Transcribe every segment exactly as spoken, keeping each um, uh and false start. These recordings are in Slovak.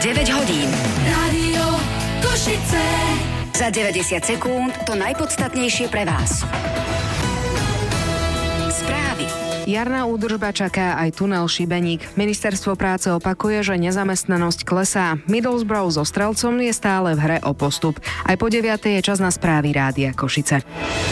deväť hodín. Rádio Košice. Za deväťdesiat sekúnd to najpodstatnejšie pre vás. Správy. Jarná údržba čaká aj tunel Šibeník. Ministerstvo práce opakuje, že nezamestnanosť klesá. Middlesbrough so Strelcom je stále v hre o postup. Aj po deviatej je čas na správy Rádia Košice.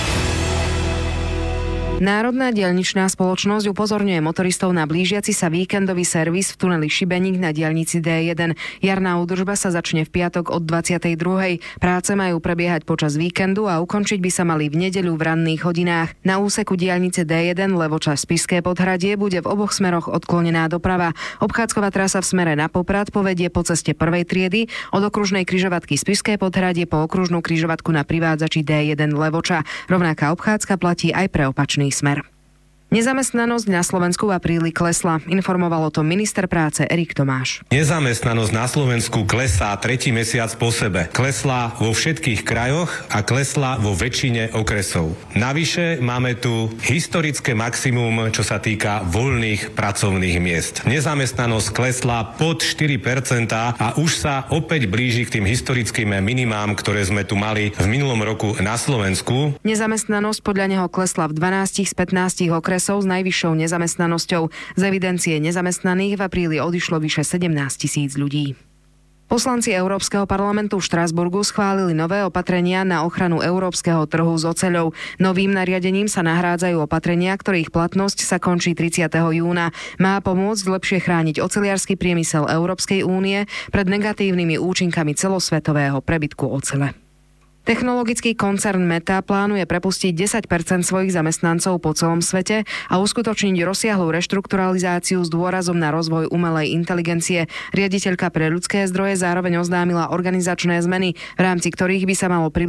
Národná diaľničná spoločnosť upozorňuje motoristov na blížiaci sa víkendový servis v tuneli Šibeník na diaľnici dé jeden. Jarná údržba sa začne v piatok od dvadsiatej druhej. Práce majú prebiehať počas víkendu a ukončiť by sa mali v nedeľu v ranných hodinách. Na úseku diaľnice dé jeden Levoča Spišské Podhradie bude v oboch smeroch odklonená doprava. Obchádzková trasa v smere na Poprad povedie po ceste prvej triedy od okružnej križovatky Spišské Podhradie po okružnú križovatku na privádzači dé jeden Levoča. Rovnaká obchádzka platí aj pre opačný smer. Nezamestnanosť na Slovensku v apríli klesla. Informoval o tom minister práce Erik Tomáš. Nezamestnanosť na Slovensku klesá tretí mesiac po sebe. Klesla vo všetkých krajoch a klesla vo väčšine okresov. Navyše máme tu historické maximum, čo sa týka voľných pracovných miest. Nezamestnanosť klesla pod štyri percentá a už sa opäť blíži k tým historickým minimám, ktoré sme tu mali v minulom roku na Slovensku. Nezamestnanosť podľa neho klesla v dvanástich z pätnástich okresov s najvyššou nezamestnanosťou. Z evidencie nezamestnaných v apríli odišlo vyše sedemnásť tisíc ľudí. Poslanci Európskeho parlamentu v Štrasburgu schválili nové opatrenia na ochranu európskeho trhu s oceľou. Novým nariadením sa nahrádzajú opatrenia, ktorých platnosť sa končí tridsiateho júna. Má pomôcť lepšie chrániť oceliarsky priemysel Európskej únie pred negatívnymi účinkami celosvetového prebytku ocele. Technologický koncern Meta plánuje prepustiť desať percent svojich zamestnancov po celom svete a uskutočniť rozsiahlu reštrukturalizáciu s dôrazom na rozvoj umelej inteligencie. Riaditeľka pre ľudské zdroje zároveň oznámila organizačné zmeny, v rámci ktorých by sa malo